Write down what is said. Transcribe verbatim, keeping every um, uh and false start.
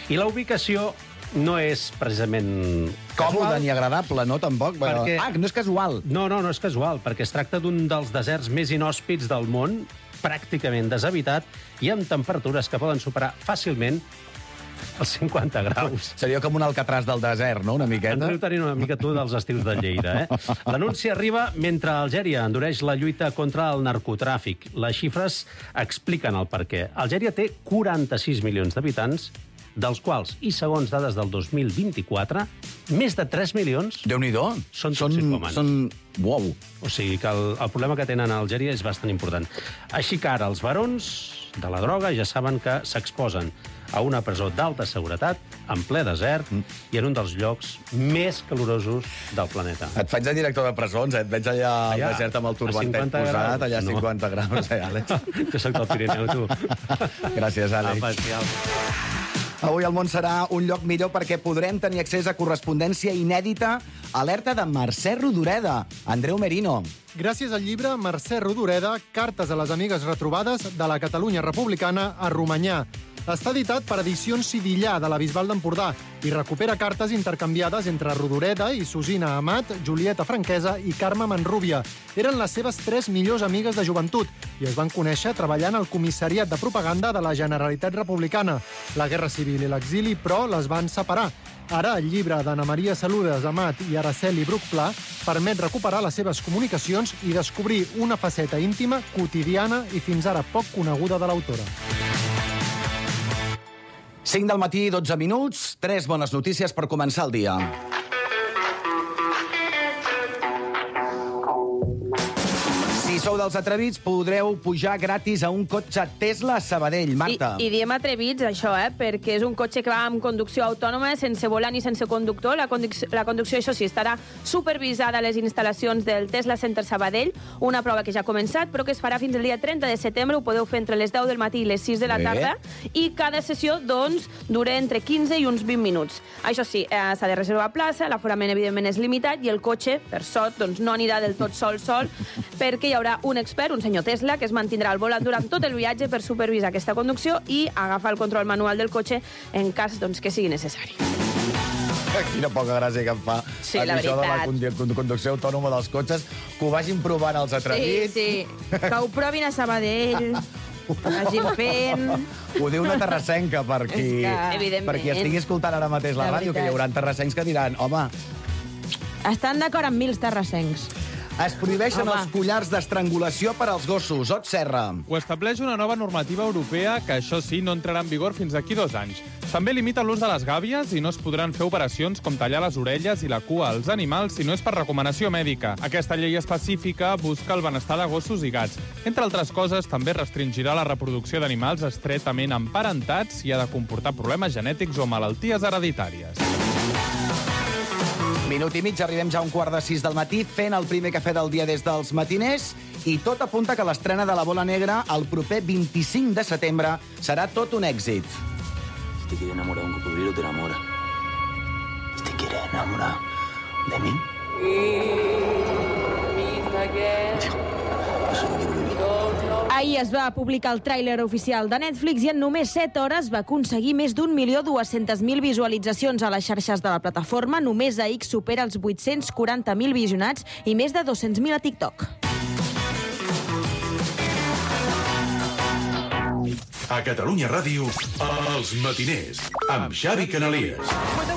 I la ubicació no és precisament còmode ni agradable, no, tampoc? Perquè... Ah, no és casual. No, no, no és casual, perquè es tracta d'un dels deserts més inhòspits del món, pràcticament deshabitat, i amb temperatures que poden superar fàcilment els cinquanta graus. Seria com un Alcatràs del desert, no?, una miqueta. Ens deu tenir una mica tu dels estius de Lleida, eh? L'anunci arriba mentre Algèria endureix la lluita contra el narcotràfic. Les xifres expliquen el perquè. Algèria té quaranta-sis milions d'habitants, dels quals, i segons dades del dos mil vint-i-quatre, més de tres milions... Déu-n'hi-do. Són són, toxicòmans. són... Uau. O sigui que el, el problema que tenen a Algèria és bastant important. Així que ara els barons de la droga ja saben que s'exposen a una presó d'alta seguretat, en ple desert, mm. i en un dels llocs més calorosos del planeta. Et faig de director de presons, eh? Et veig allà al allà, desert amb el turbantet posat, allà a no. cinquanta graus, eh, Àlex? Jo soc del Pirineu, tu. Gràcies, Àlex. Apa, Avui el món serà un lloc millor perquè podrem tenir accés a correspondència inèdita. Alerta de Mercè Rodoreda. Andreu Merino. Gràcies al llibre Mercè Rodoreda, Cartes a les amigues retrobades de la Catalunya republicana a Romanyà. Està editat per Edicions Sidillà, de la Bisbal d'Empordà, i recupera cartes intercanviades entre Rodoreda i Susina Amat, Julieta Franquesa i Carme Manrúbia. Eren les seves tres millors amigues de joventut i es van conèixer treballant al Comissariat de Propaganda de la Generalitat Republicana. La Guerra Civil i l'exili, però, les van separar. Ara, el llibre d'Anna Maria Saludes Amat i Araceli Bruc-Pla permet recuperar les seves comunicacions i descobrir una faceta íntima, quotidiana i fins ara poc coneguda de l'autora. cinc del matí, dotze minuts, tres bones notícies per començar el dia. Si sou dels atrevits, podreu pujar gratis a un cotxe Tesla a Sabadell. Marta. I, I diem atrevits, això, eh? Perquè és un cotxe que va amb conducció autònoma, sense volant i sense conductor. La, conducció, la conducció, això sí, estarà supervisada a les instal·lacions del Tesla Center Sabadell, una prova que ja ha començat, però que es farà fins al dia trenta de setembre. Ho podeu fer entre les deu del matí i les sis de la tarda. Bé. I cada sessió, doncs, dura entre quinze i uns vint minuts. Això sí, eh, s'ha de reservar plaça, l'aforament, evidentment, és limitat, i el cotxe, per sort, doncs, no anirà del tot sol, sol, perquè hi haurà un expert, un senyor Tesla, que es mantindrà al volant durant tot el viatge per supervisar aquesta conducció i agafar el control manual del cotxe en cas, doncs, que sigui necessari. Quina poca gràcia que em fa sí, la això veritat. de la conducció autònoma dels cotxes, que ho vagin provant els atrevits. Sí, sí. Que ho provin a Sabadell, que vagin fent... Ho diu una terrassenca per qui, que... per qui estigui escoltant ara mateix la, la ràdio, que hi haurà terrassencs que diran, home... Estan d'acord amb mils terrassencs. Es prohibeixen Home. els collars d'estrangulació per als gossos. Ot Serra. Ho estableix una nova normativa europea que, això sí, no entrarà en vigor fins d'aquí dos anys. També limita l'ús de les gàbies i no es podran fer operacions com tallar les orelles i la cua als animals si no és per recomanació mèdica. Aquesta llei específica busca el benestar de gossos i gats. Entre altres coses, també restringirà la reproducció d'animals estretament emparentats i ha de comportar problemes genètics o malalties hereditàries. Minut i mig, arribem ja a un quart de sis del matí, fent el primer cafè del dia des dels matiners, i tot apunta que l'estrena de La Bola Negra el proper vint-i-cinc de setembre serà tot un èxit. Si te quiere enamorar de un cocodrilo, te enamora. Si te quiere enamorar de mí... Eso no quiero vivir. Ahir es va publicar el tràiler oficial de Netflix i en només set hores va aconseguir més d'un milió dues-centes mil visualitzacions a les xarxes de la plataforma. Només a X supera els vuit-cents quaranta mil visionats i més de dos-cents mil a TikTok. A Catalunya Ràdio, Els Matiners, amb Xavi Canalies.